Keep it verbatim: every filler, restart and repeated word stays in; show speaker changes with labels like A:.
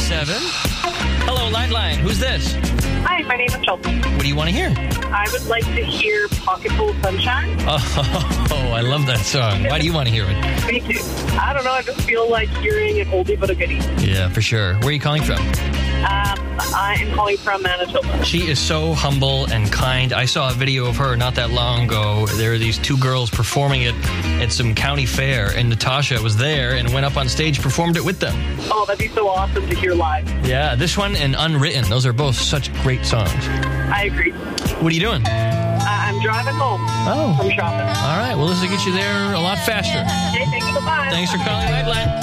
A: seven. Hello, Landline. Who's this?
B: Hi, my name is Chelsea.
A: What do you want to hear?
B: I would like to hear Pocket Full of Sunshine.
A: Oh, I love that song. Why do you want to hear it?
B: Me too. I don't know, I just feel like hearing an oldie but a goodie.
A: Yeah, for sure. Where are you calling from?
B: Um, I am calling from Manitoba.
A: She is so humble and kind. I saw a video of her not that long ago. There were these two girls performing it at some county fair, and Natasha was there and went up on stage, performed it with them.
B: Oh, that'd be so awesome to hear live.
A: Yeah, this one and Unwritten. Those are both such great songs.
B: I agree.
A: What are you doing?
B: Uh, I'm driving home
A: Oh.
B: from shopping.
A: All right, well, this will get you there a lot faster.
B: Okay, thank you. Bye.
A: Thanks for calling Landline.